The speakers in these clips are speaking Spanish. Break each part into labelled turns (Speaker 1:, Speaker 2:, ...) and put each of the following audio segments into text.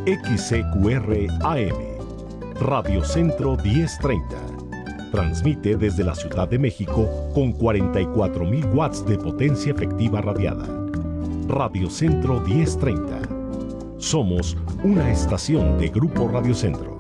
Speaker 1: XCQR AM, Radio Centro 1030. Transmite desde la Ciudad de México con 44.000 watts de potencia efectiva radiada. Radio Centro 1030. Somos una estación de Grupo Radio Centro.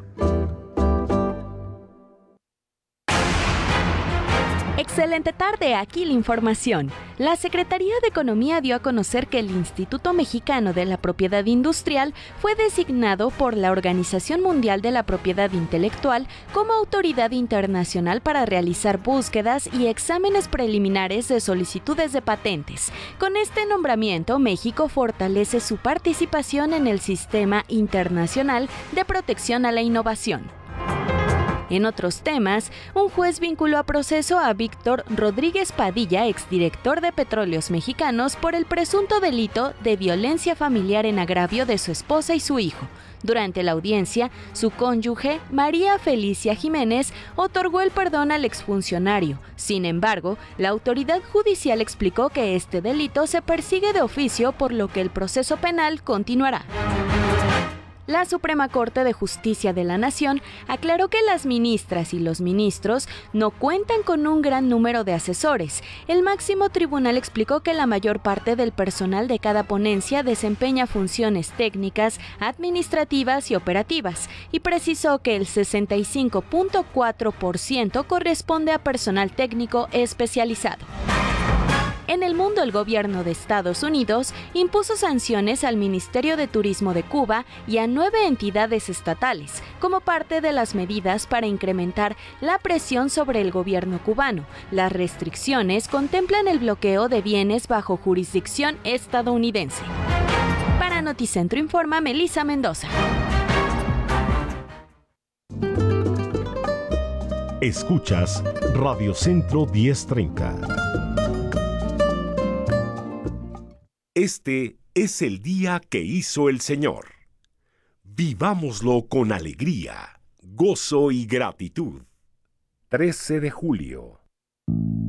Speaker 2: Excelente tarde, aquí la información. La Secretaría de Economía dio a conocer que el Instituto Mexicano de la Propiedad Industrial fue designado por la Organización Mundial de la Propiedad Intelectual como autoridad internacional para realizar búsquedas y exámenes preliminares de solicitudes de patentes. Con este nombramiento, México fortalece su participación en el Sistema Internacional de Protección a la Innovación. En otros temas, un juez vinculó a proceso a Víctor Rodríguez Padilla, exdirector de Petróleos Mexicanos, por el presunto delito de violencia familiar en agravio de su esposa y su hijo. Durante la audiencia, su cónyuge, María Felicia Jiménez, otorgó el perdón al exfuncionario. Sin embargo, la autoridad judicial explicó que este delito se persigue de oficio, por lo que el proceso penal continuará. La Suprema Corte de Justicia de la Nación aclaró que las ministras y los ministros no cuentan con un gran número de asesores. El máximo tribunal explicó que la mayor parte del personal de cada ponencia desempeña funciones técnicas, administrativas y operativas, y precisó que el 65.4% corresponde a personal técnico especializado. En el mundo, el gobierno de Estados Unidos impuso sanciones al Ministerio de Turismo de Cuba y a 9 entidades estatales, como parte de las medidas para incrementar la presión sobre el gobierno cubano. Las restricciones contemplan el bloqueo de bienes bajo jurisdicción estadounidense. Para Noticentro informa Melissa Mendoza.
Speaker 1: Escuchas Radio Centro 1030. Este es el día que hizo el Señor. Vivámoslo con alegría, gozo y gratitud. 13 de julio.